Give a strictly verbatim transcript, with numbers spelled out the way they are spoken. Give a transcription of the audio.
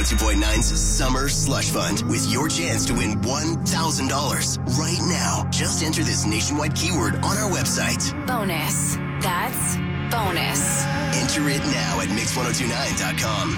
two point nine's Summer Slush Fund with your chance to win one thousand dollars. Right now, just enter this nationwide keyword on our website. Bonus. That's bonus. Enter it now at mix ten twenty-nine dot com.